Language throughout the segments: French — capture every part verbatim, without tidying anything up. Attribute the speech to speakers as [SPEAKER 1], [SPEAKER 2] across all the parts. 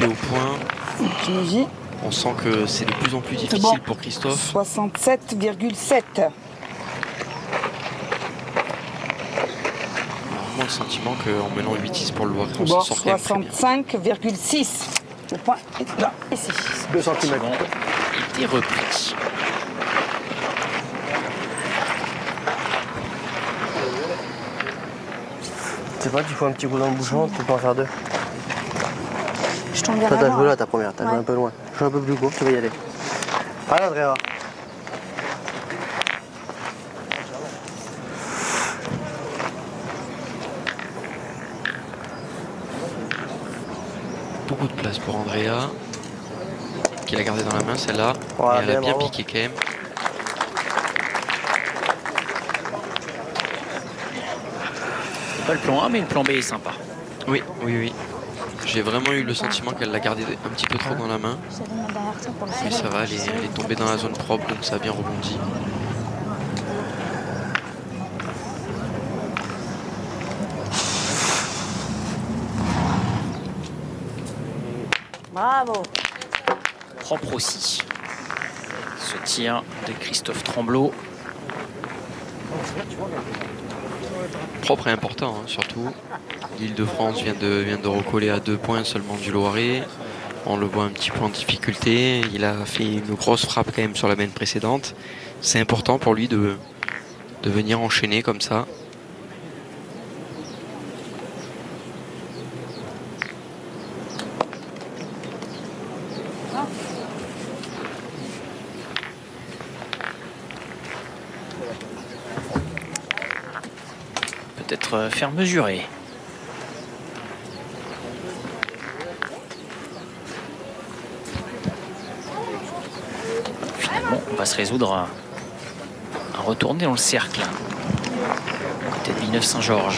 [SPEAKER 1] au point.
[SPEAKER 2] Tunisie.
[SPEAKER 1] On sent que c'est de plus en plus difficile
[SPEAKER 2] bon.
[SPEAKER 1] pour Christophe.
[SPEAKER 2] soixante-sept virgule sept.
[SPEAKER 1] On a vraiment le sentiment qu'en menant huit six pour le Loiret, on
[SPEAKER 2] Bon,
[SPEAKER 1] s'en sort quand même très bien.
[SPEAKER 2] soixante-cinq virgule six. Le point est là, ici.
[SPEAKER 3] deux centimètres.
[SPEAKER 4] Il est repris.
[SPEAKER 3] C'est pas, tu fais un petit coup dans le bouchon, tu peux en faire deux.
[SPEAKER 2] Je t'en
[SPEAKER 3] Toi,
[SPEAKER 2] dirai
[SPEAKER 3] t'as
[SPEAKER 2] avant,
[SPEAKER 3] joué là
[SPEAKER 2] hein.
[SPEAKER 3] ta première, t'as
[SPEAKER 2] Ouais.
[SPEAKER 3] joué un peu loin. Joue un peu plus court, tu vas y aller. Allez, Andrea.
[SPEAKER 1] Beaucoup de place pour Andrea, qui l'a gardé dans la main celle-là.
[SPEAKER 3] Voilà,
[SPEAKER 1] et elle a
[SPEAKER 3] bien,
[SPEAKER 1] bien
[SPEAKER 3] bravo.
[SPEAKER 1] piqué quand même.
[SPEAKER 4] C'est pas le plan A, mais le plan B est sympa.
[SPEAKER 1] Oui, oui, oui. J'ai vraiment eu le sentiment qu'elle l'a gardé un petit peu trop dans la main. Mais ça va, elle est, elle est tombée dans la zone propre, donc ça a bien rebondi.
[SPEAKER 2] Bravo.
[SPEAKER 4] Propre aussi. Ce tir de Christophe Tremblot.
[SPEAKER 1] Propre et important, hein, surtout. L'Île-de-France vient de, vient de recoller à deux points seulement du Loiret. On le voit un petit peu en difficulté. Il a fait une grosse frappe quand même sur la main précédente. C'est important pour lui de, de venir enchaîner comme ça.
[SPEAKER 4] Peut-être faire mesurer. Finalement, on va se résoudre à, à retourner dans le cercle. Côté de Villeneuve-Saint-Georges.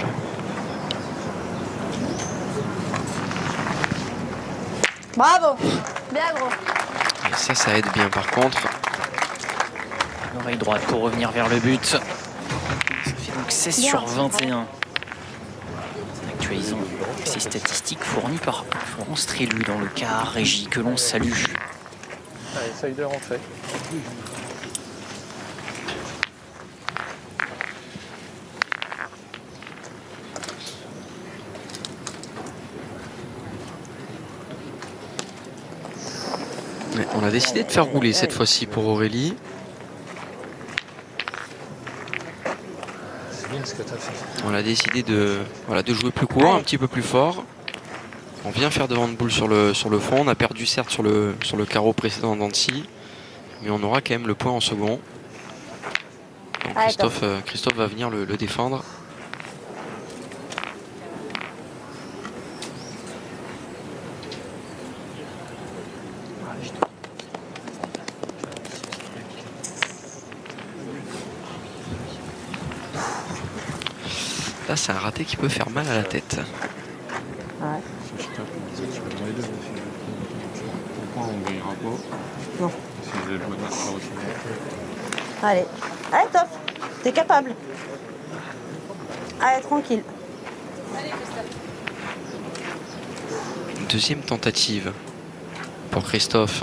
[SPEAKER 2] Bravo. Bien gros.
[SPEAKER 1] Et ça, ça aide bien par contre.
[SPEAKER 4] L'oreille droite pour revenir vers le but. Ça fait donc seize
[SPEAKER 2] Bien.
[SPEAKER 4] sur vingt et un. Actualisons ces statistiques fournies par Florence Trélu dans le cas régie que l'on salue.
[SPEAKER 3] Allez, essaye de rentrer.
[SPEAKER 1] Ouais, on a décidé de faire rouler cette fois-ci pour Aurélie.
[SPEAKER 3] C'est bien ce que t'as fait.
[SPEAKER 1] On a décidé de, voilà, de jouer plus court, un petit peu plus fort. On vient faire devant de boule sur le, sur le fond. On a perdu certes sur le, sur le carreau précédent d'Annecy, mais on aura quand même le point en second. Donc Christophe, euh, Christophe va venir le, le défendre. Là, c'est un raté qui peut faire mal à la tête.
[SPEAKER 2] Ouais. Non. Allez. Allez, top. T'es capable. Allez, tranquille.
[SPEAKER 1] Deuxième tentative pour Christophe.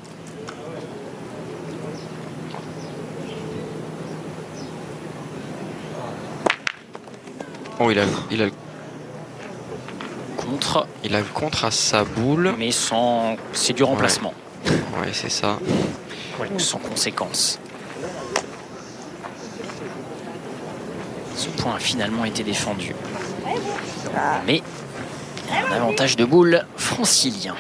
[SPEAKER 1] Oh, il a, il a le
[SPEAKER 4] Contre,
[SPEAKER 1] Il a le contre à sa boule.
[SPEAKER 4] mais sans. C'est du remplacement.
[SPEAKER 1] Ouais, c'est ça.
[SPEAKER 4] Sans conséquence. Ce point a finalement été défendu. Mais un avantage de boule francilien.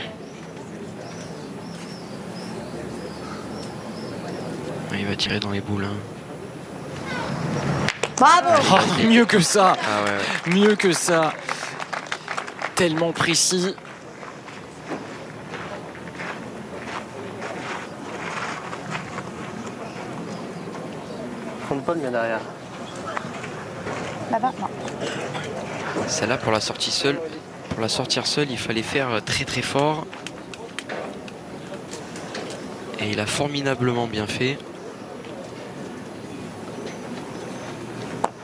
[SPEAKER 1] Il va tirer dans les boules. Hein.
[SPEAKER 2] Bravo.
[SPEAKER 4] Oh, mieux que ça.
[SPEAKER 1] Ah ouais, ouais.
[SPEAKER 4] Mieux que ça. Tellement précis.
[SPEAKER 3] Prends pas le mien derrière.
[SPEAKER 2] Là-bas, non.
[SPEAKER 1] Celle-là, pour la sortie seule, pour la sortir seule, il fallait faire très très fort. Et il a formidablement bien fait.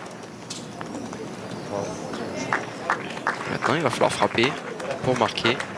[SPEAKER 1] Maintenant, il va falloir frapper pour marquer.